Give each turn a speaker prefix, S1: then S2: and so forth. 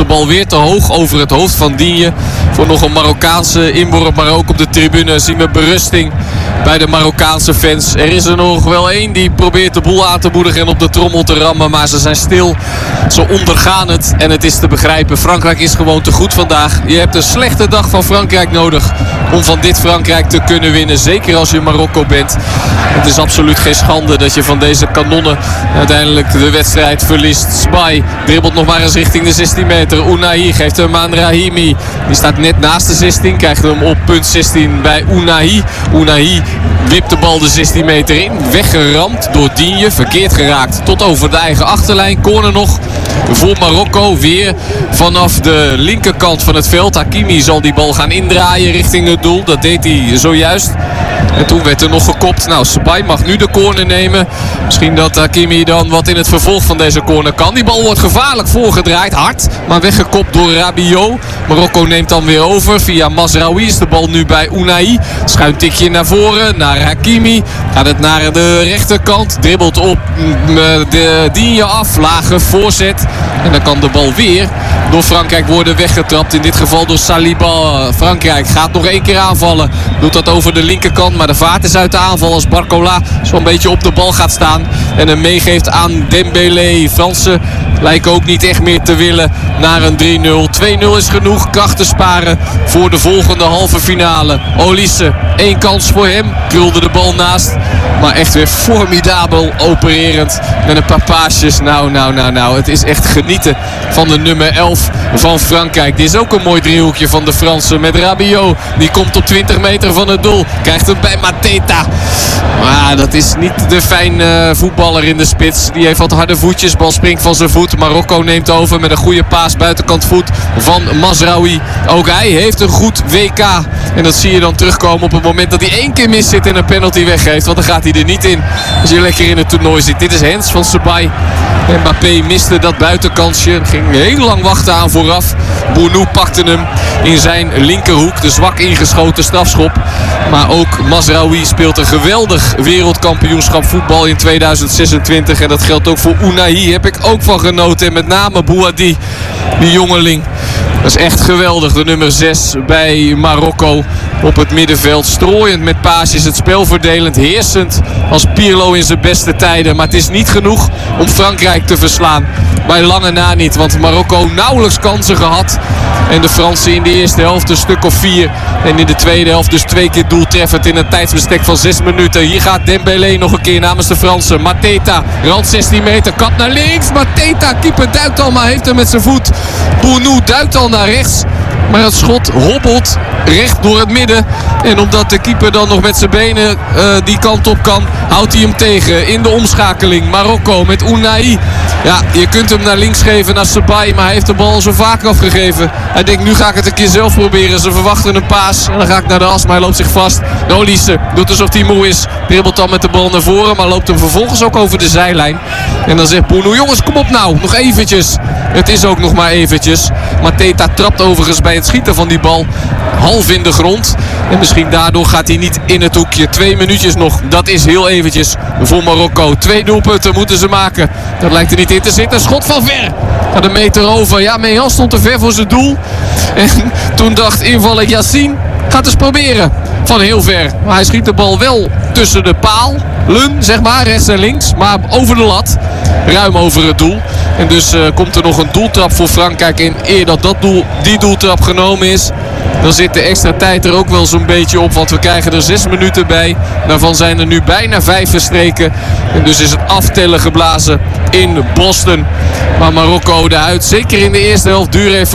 S1: bal weer te hoog over het hoofd van Digne. Voor nog een Marokkaanse inworp. Maar ook op de tribune zien we berusting bij de Marokkaanse fans. Er is er nog wel één die probeert de boel aan te moedigen en op de trommel te rammen. Maar ze zijn stil. Ze ondergaan het. En het is te begrijpen. Frankrijk is gewoon te goed vandaag. Je hebt een slechte dag van Frankrijk nodig om van dit Frankrijk te kunnen winnen. Zeker als je Marokko bent. Het is absoluut geen schande dat je van deze kanonnen uiteindelijk de wedstrijd verliest. Sbai dribbelt nog maar eens richting de 16 meter. Ounahi geeft hem aan Rahimi. Die staat net naast de 16. Krijgt hem op punt 16 bij Ounahi. Ounahi wipt de bal de 16 meter in. Weggeramd door Digne. Verkeerd geraakt tot over de eigen achterlijn. Corner nog voor Marokko. Weer vanaf de linkerkant van het veld. Hakimi zal die bal gaan indraaien richting het doel. Dat deed hij zojuist. En toen werd er nog gekopt. Nou, Sbai mag nu de corner nemen. Misschien dat Hakimi dan wat in het vervolg van deze corner kan. Die bal wordt gevaarlijk voorgedraaid. Hard, maar weggekopt door Rabiot. Marokko neemt dan weer over. Via Mazraoui is de bal nu bij Ounahi. Schuin tikje naar voren, naar Hakimi. Gaat het naar de rechterkant. Dribbelt op de Digne af. Lage voorzet. En dan kan de bal weer door Frankrijk worden weggetrapt. In dit geval door Saliba. Frankrijk gaat nog één keer aanvallen. Doet dat over de linkerkant. Maar de vaart is uit de aanval als Barcola zo'n beetje op de bal gaat staan. En hem meegeeft aan Dembélé. Fransen lijken ook niet echt meer te willen naar een 3-0. 2-0 is genoeg. Krachten sparen voor de volgende halve finale. Olise, één kans voor hem. Krulde de bal naast. Maar echt weer formidabel opererend. Met een paar paasjes. Nou. Het is echt genieten van de nummer 11 van Frankrijk. Dit is ook een mooi driehoekje van de Fransen met Rabiot. Die komt op 20 meter van het doel. Krijgt hem bij Mateta. Maar dat is niet de fijne voetballer in de spits. Die heeft wat harde voetjes. Bal springt van zijn voet. Marokko neemt over met een goede paas buitenkant voet van Mazraoui. Ook hij heeft een goed WK. En dat zie je dan terugkomen op het moment dat hij één keer mis zit en een penalty weggeeft. Want dan gaat hij er niet in als je lekker in het toernooi zit. Dit is Hens van Sbai. Mbappé miste dat buitenkansje. Ging heel lang wachten aan vooraf. Bounou pakte hem in zijn linkerhoek. De zwak ingeschoten strafschop. Maar ook Mazraoui speelt een geweldig wereldkampioenschap voetbal in 2026. En dat geldt ook voor Ounahi. Heb ik ook van genoten. En met name Bouhaddi, die jongeling. Dat is echt geweldig. De nummer 6 bij Marokko op het middenveld. Strooiend met paasjes. Het spel verdelend. Heersend als Pirlo in zijn beste tijden. Maar het is niet genoeg om Frankrijk te verslaan. Bij lange na niet. Want Marokko nauwelijks kansen gehad. En de Fransen in de eerste helft een stuk of 4. En in de tweede helft dus 2 keer doeltreffend in een tijdsbestek van 6 minuten. Hier gaat Dembélé nog een keer namens de Fransen. Mateta, rand 16 meter, kap naar links. Mateta, keeper duikt al, maar heeft hem met zijn voet. Bounou duikt al naar rechts. Maar het schot hobbelt recht door het midden. En omdat de keeper dan nog met zijn benen die kant op kan, houdt hij hem tegen in de omschakeling. Marokko met Ounahi. Ja, je kunt hem naar links geven, naar Sbai. Maar hij heeft de bal zo vaak afgegeven. Hij denkt, nu ga ik het een keer zelf proberen. Ze verwachten een paas. En dan ga ik naar de as, maar hij loopt zich vast. Olise doet alsof hij moe is. Dribbelt dan met de bal naar voren. Maar loopt hem vervolgens ook over de zijlijn. En dan zegt Bounou, jongens, kom op nou. Nog eventjes. Het is ook nog maar eventjes. Mateta trapt overigens bij het schieten van die bal half in de grond. En misschien daardoor gaat hij niet in het hoekje. 2 minuutjes nog. Dat is heel eventjes voor Marokko. 2 doelpunten moeten ze maken. Dat lijkt er niet in te zitten. Schot van ver. Gaat een meter over. Ja, Mejan stond te ver voor zijn doel. En toen dacht invaller Yassine, gaat eens proberen. Van heel ver. Maar hij schiet de bal wel tussen de paal. Zeg maar, rechts en links. Maar over de lat. Ruim over het doel. En dus komt er nog een doeltrap voor Frankrijk. En eer dat die doeltrap genomen is, dan zit de extra tijd er ook wel zo'n beetje op. Want we krijgen er 6 minuten bij. Daarvan zijn er nu bijna 5 verstreken. En dus is het aftellen geblazen in Boston. Maar Marokko eruit. Zeker in de eerste helft duur heeft